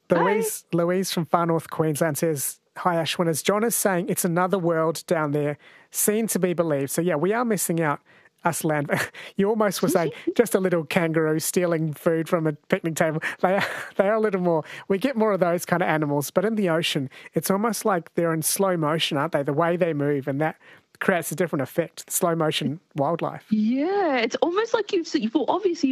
Hi. Louise from far north Queensland says, hi, Ashwin. As John is saying, it's another world down there, seen to be believed. So, yeah, we are missing out, us land. You almost were saying just a little kangaroo stealing food from a picnic table. They are a little more. We get more of those kind of animals. But in the ocean, it's almost like they're in slow motion, aren't they? The way they move, and that creates a different effect, slow motion wildlife. Yeah, it's almost like you've obviously